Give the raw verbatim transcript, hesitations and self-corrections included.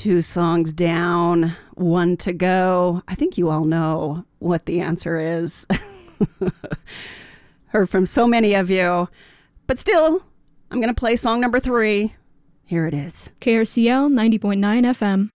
Two songs down, one to go. I think you all know what the answer is. Heard from so many of you. But still, I'm going to play song number three. Here it is. K R C L ninety point nine F M.